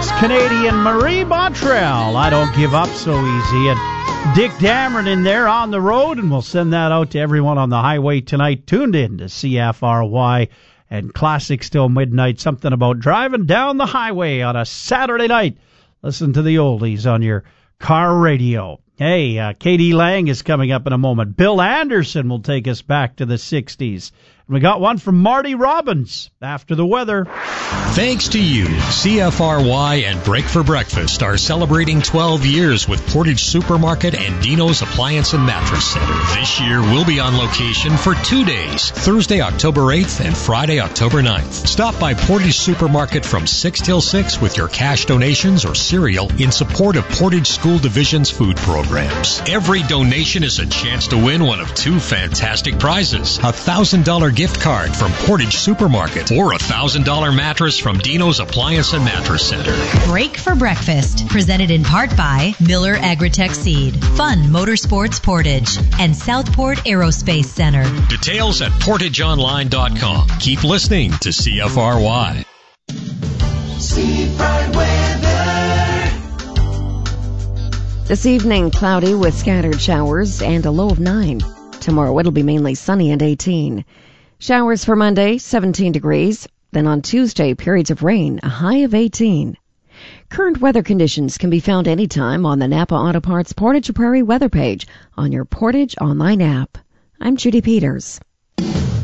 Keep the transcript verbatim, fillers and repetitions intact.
That's Canadian Marie Montreal. I don't give up so easy. And Dick Dameron in there on the road, and we'll send that out to everyone on the highway tonight, tuned in to C F R Y and Classics till midnight. Something about driving down the highway on a Saturday night. Listen to the oldies on your car radio. Hey, uh, Katie Lang is coming up in a moment. Bill Anderson will take us back to the sixties. And we got one from Marty Robbins after the weather. Thanks to you, C F R Y and Break for Breakfast are celebrating twelve years with Portage Supermarket and Dino's Appliance and Mattress Center. This year, we'll be on location for two days, Thursday, October eighth and Friday, October ninth. Stop by Portage Supermarket from six till six with your cash donations or cereal in support of Portage School Division's food programs. Every donation is a chance to win one of two fantastic prizes. A one thousand dollars gift card from Portage Supermarket or a one thousand dollars mattress from Dino's Appliance and Mattress Center. Break for Breakfast, presented in part by Miller Agritech Seed, Fun Motorsports Portage, and Southport Aerospace Center. Details at portage online dot com. Keep listening to C F R Y. Seafront weather. This evening, cloudy with scattered showers and a low of nine. Tomorrow it'll be mainly sunny and eighteen. Showers for Monday, seventeen degrees. Then on Tuesday, periods of rain, a high of eighteen. Current weather conditions can be found anytime on the Napa Auto Parts Portage Prairie weather page on your Portage online app. I'm Judy Peters.